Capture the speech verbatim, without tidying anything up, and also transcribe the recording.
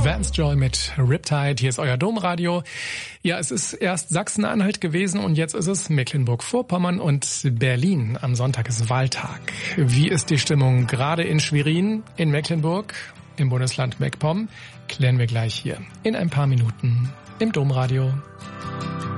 Vance Joy mit Riptide. Hier ist euer Domradio. Ja, es ist erst Sachsen-Anhalt gewesen und jetzt ist es Mecklenburg-Vorpommern und Berlin. Am Sonntag ist Wahltag. Wie ist die Stimmung gerade in Schwerin, in Mecklenburg, im Bundesland MacPom? Klären wir gleich hier in ein paar Minuten im Domradio.